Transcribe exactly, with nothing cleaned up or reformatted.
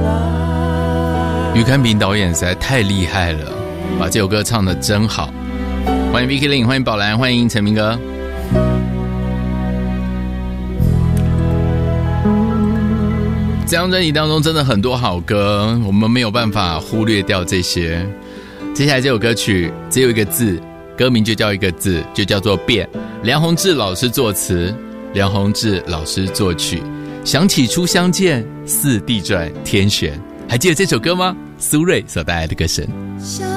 于堪平导演实在太厉害了，把这首歌唱得真好。欢迎 Vicky Lin， 欢迎宝兰，欢迎陈明哥。这张专辑当中真的很多好歌，我们没有办法忽略掉这些。接下来这首歌曲只有一个字，歌名就叫一个字，就叫做变。梁弘志老师作词，梁弘志老师作曲。想起初相见，似地转天旋。还记得这首歌吗？苏芮所带来的歌声。 想